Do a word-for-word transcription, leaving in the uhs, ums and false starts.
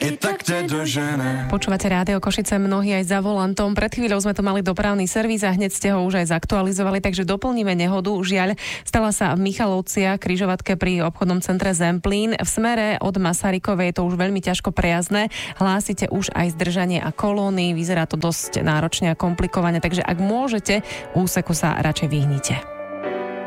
i tak ťa dožené. Počúvate Rádio Košice, mnohí aj za volantom. Pred chvíľou sme tu mali dopravný servis a hneď ste ho už aj zaktualizovali, takže doplníme nehodu. Žiaľ, stala sa v Michalovciach, križovatke pri obchodnom centre Zemplín. V smere od Masarykovej je to už veľmi ťažko prejazdné. Hlásite už aj zdržanie a kolóny. Vyzerá to dosť náročne a komplikovane, takže ak môžete, úseku sa radšej vyhnite.